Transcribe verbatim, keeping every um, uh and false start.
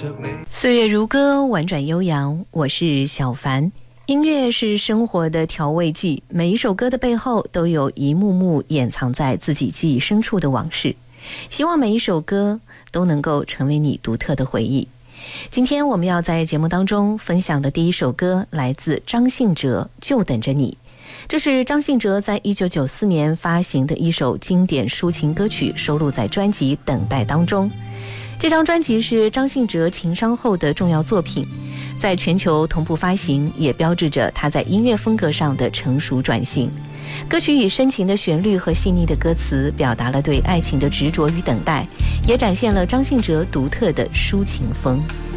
岁月如歌，婉转悠扬，我是小凡。音乐是生活的调味剂，每一首歌的背后都有一幕幕掩藏在自己记忆深处的往事，希望每一首歌都能够成为你独特的回忆。今天我们要在节目当中分享的第一首歌来自张信哲，就等着你。这是张信哲在一九九四年发行的一首经典抒情歌曲，收录在专辑《等待》当中。这张专辑是张信哲情伤后的重要作品，在全球同步发行，也标志着他在音乐风格上的成熟转型。歌曲以深情的旋律和细腻的歌词，表达了对爱情的执着与等待，也展现了张信哲独特的抒情风。